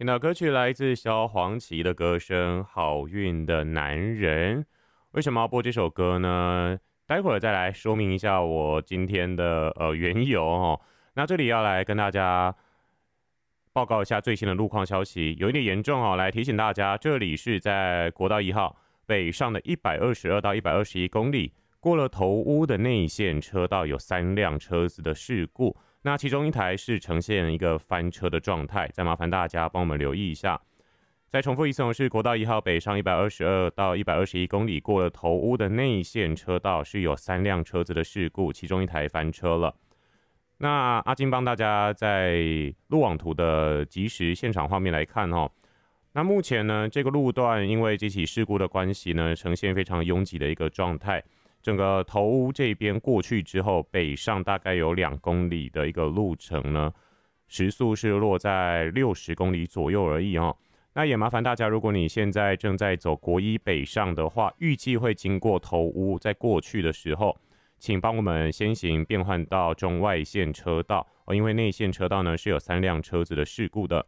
听到歌曲来自萧煌奇的歌声《好运的男人》。为什么要播这首歌呢？待会儿再来说明一下我今天的缘由哦。那这里要来跟大家报告一下最新的路况消息，有一点严重哦，来提醒大家，这里是在国道1号北上的122到121公里，过了头屋的内线车道有3辆车子的事故。那其中一台是呈现一个翻车的状态，再麻烦大家帮我们留意一下。再重复一次，是国道1号北上122到121公里，过了头屋的内线车道是有3辆车子的事故，其中一台翻车了。那阿金帮大家在路网图的即时现场画面来看哦。那目前呢，这个路段因为这起事故的关系呢，呈现非常拥挤的一个状态。整个头屋这边过去之后，北上大概有2公里的一个路程呢，时速是落在60公里左右而已哦。那也麻烦大家，如果你现在正在走国一北上的话，预计会经过头屋，在过去的时候，请帮我们先行变换到中外线车道哦，因为内线车道呢是有3辆车子的事故的。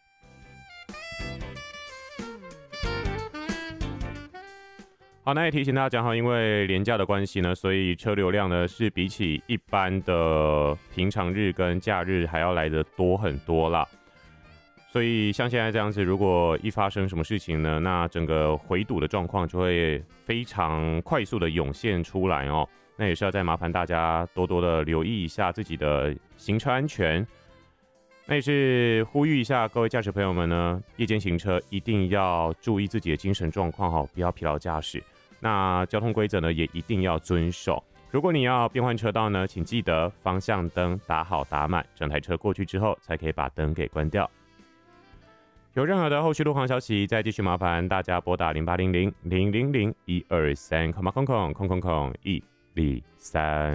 好，那也提醒大家哈，因为连假的关系呢，所以车流量呢是比起一般的平常日跟假日还要来得多很多啦。所以像现在这样子，如果一发生什么事情呢，那整个回堵的状况就会非常快速的涌现出来哦。那也是要再麻烦大家多多的留意一下自己的行车安全。那也是呼吁一下各位驾驶朋友们呢，夜间行车一定要注意自己的精神状况哦，不要疲劳驾驶。那交通规则呢，也一定要遵守。如果你要变换车道呢，请记得方向灯打好打满，整台车过去之后才可以把灯给关掉。有任何的后续路况消息，再继续麻烦大家拨打0800 000 123，空123。